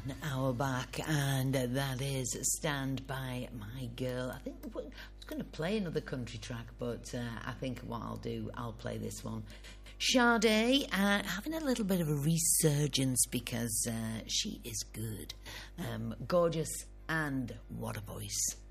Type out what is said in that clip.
an hour back, and that is Stand By My Girl. I think I was going to play another country track, but I think what I'll do, I'll play this one. Sade, having a little bit of a resurgence because she is good. Gorgeous, and what a voice.